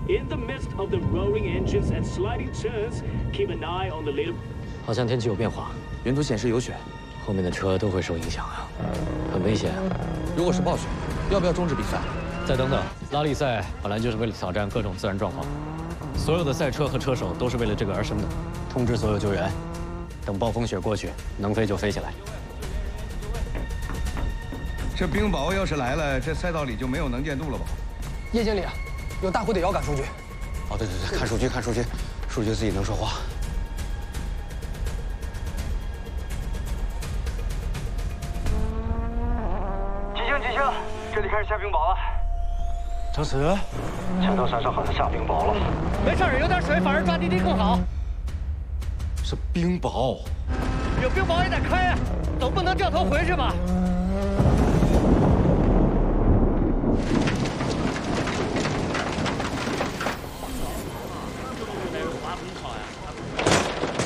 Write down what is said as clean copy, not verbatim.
In the midst of the roaring engines and sliding turns, keep an eye on the little. 好像天气有变化， 云图显示有雪， 后面的车都会受影响啊，很危险。 如果是暴雪，要不要终止比赛？ 再等等，拉力赛本来就是为了挑战各种自然状况，所有的赛车和车手都是为了这个而生的。通知所有救援，等暴风雪过去，能飞就飞起来。 这冰雹要是来了，这赛道里就没有能见度了吧？ 叶经理啊，有大会得要赶数据。 哦，对，看数据，数据自己能说话。 急行，这里开始下冰雹了。 张弛， 前头山上好像下冰雹了。 没事，有点水反而抓地力更好。 是冰雹， 有冰雹也得开呀，总不能掉头回去吧？